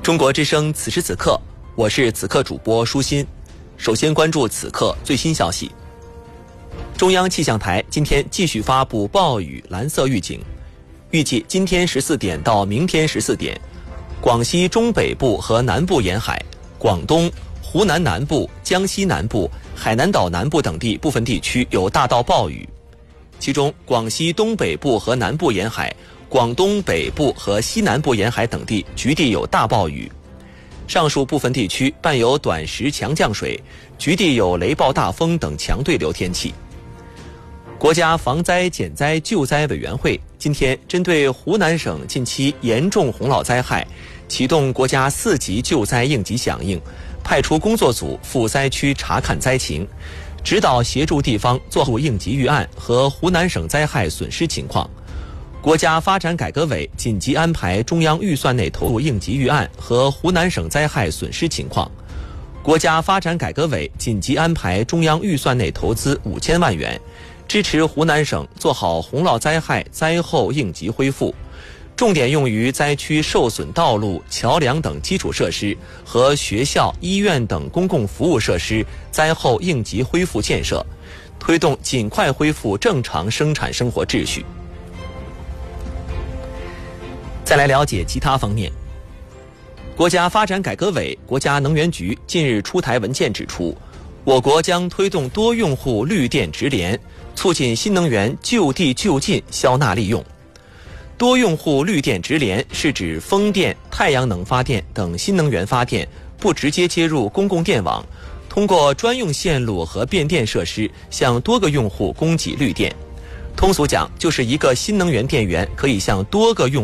中国之声此时此刻，我是此刻主播舒心。首先关注此刻最新消息。中央气象台今天继续发布暴雨蓝色预警，预计今天14点到明天14点，广西中北部和南部沿海、广东、湖南南部、江西南部、海南岛南部等地部分地区有大到暴雨，其中广西东北部和南部沿海、广东北部和西南部沿海等地局地有大暴雨。上述部分地区伴有短时强降水，局地有雷暴大风等强对流天气。国家防灾减灾救灾委员会今天针对湖南省近期严重洪涝灾害，启动国家4级救灾应急响应，派出工作组赴灾区查看灾情，指导协助地方做好应急预案和湖南省灾害损失情况。国家发展改革委紧急安排中央预算内投入应急预案和湖南省灾害损失情况。国家发展改革委紧急安排中央预算内投资5000万元，支持湖南省做好洪涝灾害灾后应急恢复，重点用于灾区受损道路、桥梁等基础设施和学校、医院等公共服务设施灾后应急恢复建设，推动尽快恢复正常生产生活秩序。再来了解其他方面。国家发展改革委、国家能源局近日出台文件指出，我国将推动多用户绿电直联，促进新能源就地就近消纳利用。多用户绿电直联是指风电、太阳能发电等新能源发电不直接接入公共电网，通过专用线路和变电设施向多个用户供给绿电。通俗讲，就是一个新能源电源可以向多个用户